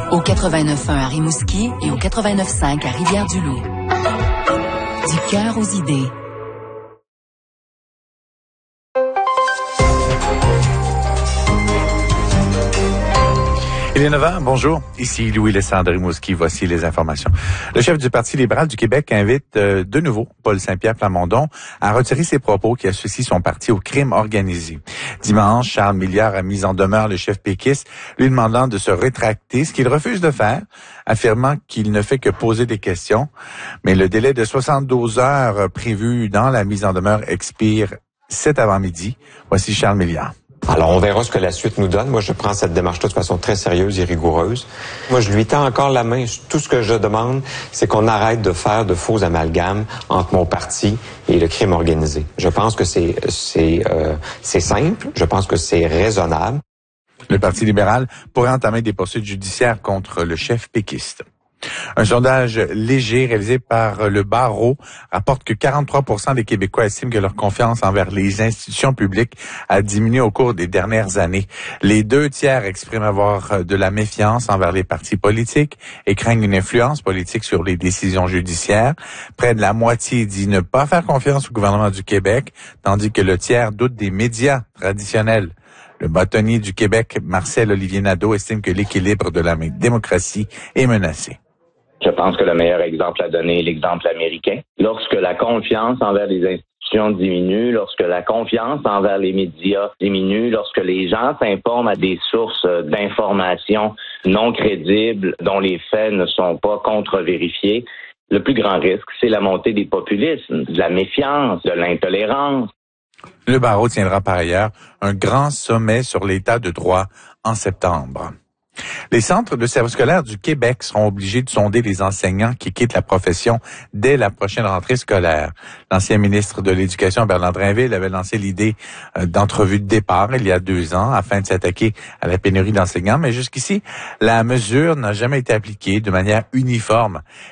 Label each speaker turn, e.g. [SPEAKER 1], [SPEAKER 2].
[SPEAKER 1] Au 89.1 à Rimouski et au 89.5 à Rivière-du-Loup. Du cœur aux idées.
[SPEAKER 2] Il est 9h, bonjour. Ici Louis Lessandre Rimouski, voici les informations. Le chef du Parti libéral du Québec invite de nouveau Paul Saint-Pierre Plamondon à retirer ses propos qui associent son parti au crime organisé. Dimanche, Charles Milliard a mis en demeure le chef péquiste, lui demandant de se rétracter, ce qu'il refuse de faire, affirmant qu'il ne fait que poser des questions. Mais le délai de 72 heures prévu dans la mise en demeure expire cet avant-midi. Voici Charles Milliard.
[SPEAKER 3] Alors, on verra ce que la suite nous donne. Moi, je prends cette démarche-là de façon très sérieuse et rigoureuse. Moi, je lui tends encore la main. Tout ce que je demande, c'est qu'on arrête de faire de faux amalgames entre mon parti et le crime organisé. Je pense que c'est simple. Je pense que c'est raisonnable.
[SPEAKER 2] Le Parti libéral pourrait entamer des poursuites judiciaires contre le chef péquiste. Un sondage léger réalisé par le Barreau rapporte que 43% des Québécois estiment que leur confiance envers les institutions publiques a diminué au cours des dernières années. Les 2/3 expriment avoir de la méfiance envers les partis politiques et craignent une influence politique sur les décisions judiciaires. Près de la moitié dit ne pas faire confiance au gouvernement du Québec, tandis que le tiers doute des médias traditionnels. Le bâtonnier du Québec, Marcel-Olivier Nadeau, estime que l'équilibre de la démocratie est menacé.
[SPEAKER 4] Je pense que le meilleur exemple à donner est l'exemple américain. Lorsque la confiance envers les institutions diminue, lorsque la confiance envers les médias diminue, lorsque les gens s'informent à des sources d'informations non crédibles, dont les faits ne sont pas contre-vérifiés, le plus grand risque, c'est la montée des populismes, de la méfiance, de l'intolérance.
[SPEAKER 2] Le Barreau tiendra par ailleurs un grand sommet sur l'état de droit en septembre. Les centres de services scolaires du Québec seront obligés de sonder les enseignants qui quittent la profession dès la prochaine rentrée scolaire. L'ancien ministre de l'Éducation, Bernard Drinville, avait lancé l'idée d'entrevue de départ il y a 2 ans afin de s'attaquer à la pénurie d'enseignants, mais jusqu'ici, la mesure n'a jamais été appliquée de manière uniforme.